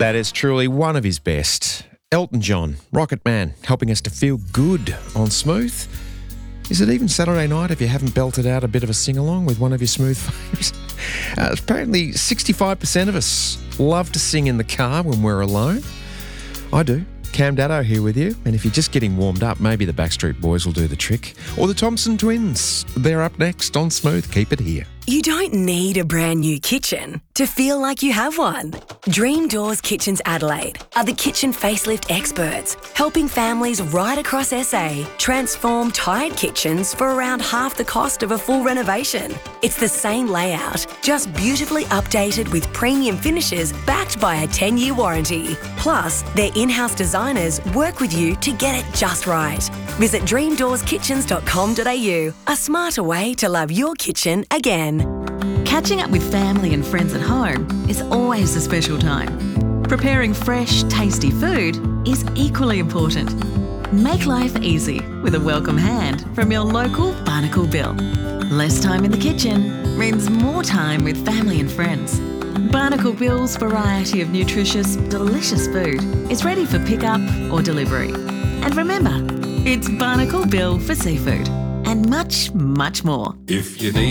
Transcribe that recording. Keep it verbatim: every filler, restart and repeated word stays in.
That is truly one of his best. Elton John, Rocket Man, helping us to feel good on Smooth. Is it even Saturday night if you haven't belted out a bit of a sing-along with one of your Smooth faves? Uh, apparently sixty-five percent of us love to sing in the car when we're alone. I do. Cam Daddo here with you. And if you're just getting warmed up, maybe the Backstreet Boys will do the trick. Or the Thompson Twins. They're up next on Smooth. Keep it here. You don't need a brand new kitchen to feel like you have one. Dream Doors Kitchens Adelaide are the kitchen facelift experts, helping families right across S A transform tired kitchens for around half the cost of a full renovation. It's the same layout, just beautifully updated with premium finishes backed by a ten-year warranty. Plus, their in-house designers work with you to get it just right. Visit dream doors kitchens dot com dot a u, a smarter way to love your kitchen again. Catching up with family and friends at home is always a special time. Preparing fresh, tasty food is equally important. Make life easy with a welcome hand from your local Barnacle Bill. Less time in the kitchen means more time with family and friends. Barnacle Bill's variety of nutritious, delicious food is ready for pickup or delivery. And remember, it's Barnacle Bill for seafood and much, much more. If you need